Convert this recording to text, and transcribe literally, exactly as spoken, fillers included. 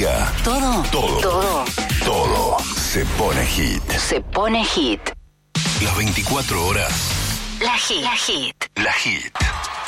diga. Todo. Todo. Todo. Todo se pone hit. Se pone hit. Las veinticuatro horas. La hit. La hit. La hit.